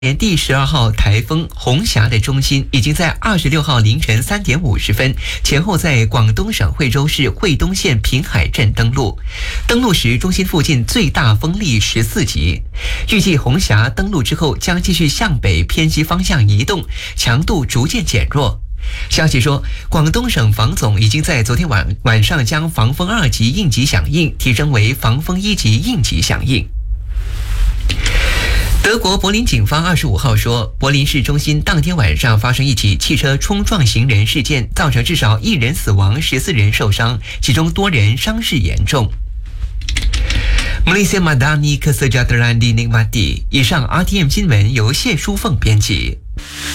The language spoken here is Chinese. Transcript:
年第12号台风红霞的中心已经在26号凌晨3点50分前后在广东省惠州市惠东县平海镇登陆。登陆时，中心附近最大风力14级。预计红霞登陆之后将继续向北偏西方向移动，强度逐渐减弱。消息说，广东省防总已经在昨天晚上将防风2级应急响应提升为防风1级应急响应。德国柏林警方25号说，柏林市中心当天晚上发生一起汽车冲撞行人事件，造成至少1人死亡，14人受伤，其中多人伤势严重。Malaysia Madani Kesejahteraan Dinikmati。以上 RTM 新闻由谢淑凤编辑。